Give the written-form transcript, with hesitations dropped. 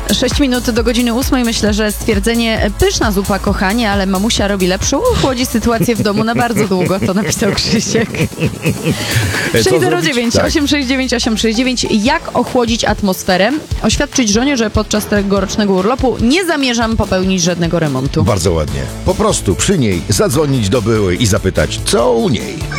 6 minut do godziny 8. Myślę, że stwierdzenie pyszna zupa, kochanie, ale mamusia robi lepszą, chłodzi sytuację w domu na bardzo długo. To napisał Krzysiek. 609 869 869. Jak ochłodzić atmosferę? Oświadczyć żonie, że podczas tegorocznego urlopu nie zamierzam popełnić żadnego remontu. Bardzo ładnie. Po prostu przy niej zadzwonić do byłej i zapytać, co u niej.